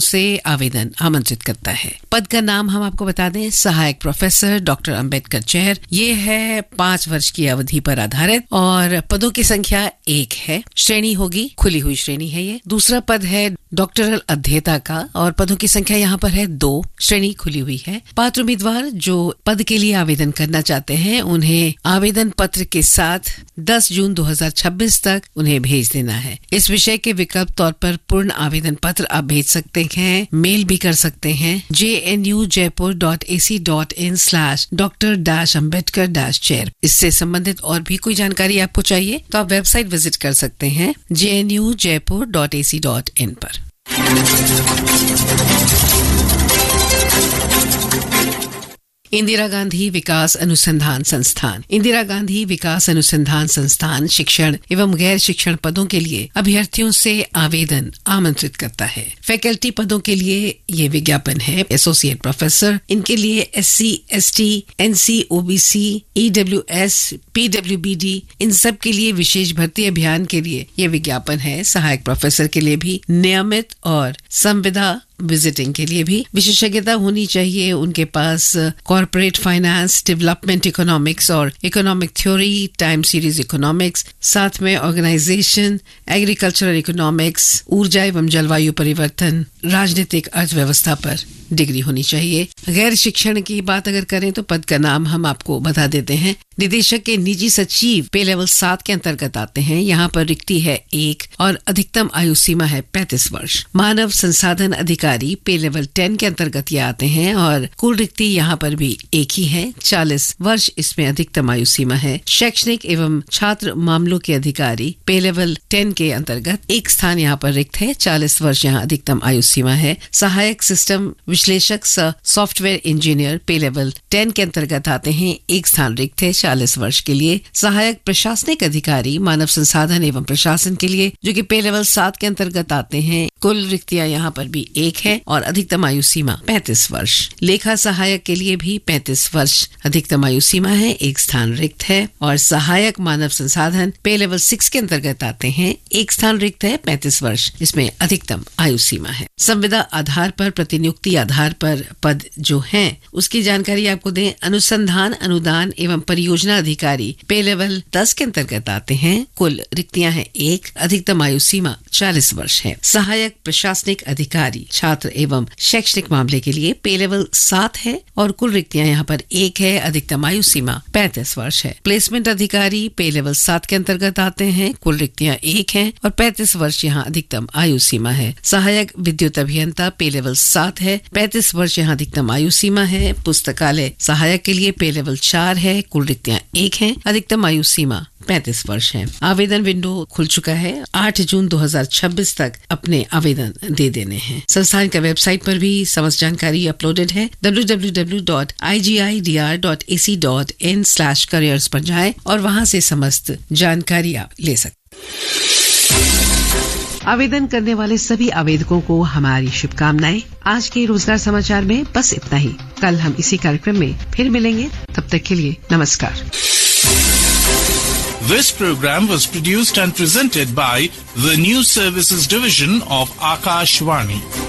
से आवेदन आमंत्रित करता है। पद का नाम हम आपको बता दें, सहायक प्रोफेसर डॉक्टर अंबेडकर चेयर। ये है 5 वर्ष की अवधि पर आधारित और पदों की संख्या 1 है। श्रेणी होगी खुली हुई श्रेणी है ये। दूसरा पद है डॉक्टरल अध्येता का और पदों की संख्या यहाँ पर है 2। श्रेणी खुली हुई है। पात्र उम्मीदवार जो पद के लिए आवेदन करना चाहते हैं उन्हें आवेदन पत्र के साथ 10 जून 2026 तक उन्हें भेज देना है। इस विषय के विकल्प तौर पर पूर्ण आवेदन पत्र आप भेज सकते हैं, मेल भी कर सकते हैं jnujaipur.ac.in/dr-ambedkar-chair। इससे संबंधित और भी कोई जानकारी आपको चाहिए तो आप वेबसाइट विजिट कर सकते हैं jnujaipur.ac.in पर। इंदिरा गांधी विकास अनुसंधान संस्थान। इंदिरा गांधी विकास अनुसंधान संस्थान शिक्षण एवं गैर शिक्षण पदों के लिए अभ्यर्थियों से आवेदन आमंत्रित करता है। फैकल्टी पदों के लिए ये विज्ञापन है। एसोसिएट प्रोफेसर, इनके लिए SC, ST, NC, OBC, EWS, PWBD, इन सब के लिए विशेष भर्ती अभियान के लिए ये विज्ञापन है। सहायक प्रोफेसर के लिए भी नियमित और संविदा विजिटिंग के लिए भी विशेषज्ञता होनी चाहिए। उनके पास कॉर्पोरेट फाइनेंस, डेवलपमेंट इकोनॉमिक्स और economic theory, time series economics, साथ में ऑर्गेनाइजेशन, एग्रीकल्चरल इकोनॉमिक्स, ऊर्जा एवं जलवायु परिवर्तन, राजनीतिक अर्थव्यवस्था पर डिग्री होनी चाहिए। गैर शिक्षण की बात अगर करें तो पद का नाम हम आपको बता देते हैं। निदेशक के निजी सचिव पे लेवल 7 के अंतर्गत आते हैं। यहाँ पर रिक्ति है 1 और अधिकतम आयु सीमा है 35 वर्ष। मानव संसाधन अधिकारी पे लेवल 10 के अंतर्गत ये आते हैं और कुल रिक्ति यहाँ पर भी एक ही है, 40 वर्ष इसमें अधिकतम आयु सीमा है। शैक्षणिक एवं छात्र मामलों के अधिकारी पे लेवल 10 के अंतर्गत एक स्थान यहाँ पर रिक्त है, 40 वर्ष यहाँ अधिकतम आयु सीमा है। सहायक सिस्टम विश्लेषक सॉफ्टवेयर इंजीनियर पे लेवल 10 के अंतर्गत आते हैं, एक स्थान रिक्त है, 40 वर्ष के लिए। सहायक प्रशासनिक अधिकारी मानव संसाधन एवं प्रशासन के लिए जो कि पे लेवल 7 के अंतर्गत आते हैं, कुल रिक्तियां यहाँ पर भी 1 है और अधिकतम आयु सीमा 35 वर्ष। लेखा सहायक के लिए भी 35 वर्ष अधिकतम आयु सीमा है, एक स्थान रिक्त है। और सहायक मानव संसाधन पे लेवल 6 के अंतर्गत आते हैं, एक स्थान रिक्त है, 35 वर्ष इसमें अधिकतम आयु सीमा है। संविदा आधार पर, प्रतिनियुक्ति आधार पर पद जो हैं उसकी जानकारी आपको दें। अनुसंधान, अनुदान एवं परियोजना अधिकारी पे लेवल 10 के अंतर्गत आते हैं, कुल रिक्तियां हैं 1, अधिकतम आयु सीमा 40 वर्ष है। सहायक प्रशासनिक अधिकारी छात्र एवं शैक्षणिक मामले के लिए पे लेवल 7 है और कुल रिक्तियां यहाँ पर 1 है, अधिकतम आयु सीमा 35 वर्ष है। प्लेसमेंट अधिकारी पे लेवल 7 के अंतर्गत आते हैं, कुल रिक्तियां 1 है और 35 वर्ष यहाँ अधिकतम आयु सीमा है। सहायक विद्युत अभियंता पे लेवल 7 है, 35 वर्ष यहाँ अधिकतम आयु सीमा है। पुस्तकालय सहायक के लिए पे लेवल 4 है, कुल रिक्तियां 1 है, अधिकतम आयु सीमा 35 वर्ष है। आवेदन विंडो खुल चुका है। 8 जून 2026 तक अपने आवेदन दे देने हैं। संस्थान का वेबसाइट पर भी समस्त जानकारी अपलोडेड है। www.igidr.ac.in/careers पर जाएं और वहां से समस्त जानकारी आप ले सकते। आवेदन करने वाले सभी आवेदकों को हमारी शुभकामनाएं। आज के रोजगार समाचार में बस इतना ही। कल हम इसी कार्यक्रम में फिर मिलेंगे, तब तक के लिए नमस्कार। This program was produced and presented by the News Services Division of Akashvani.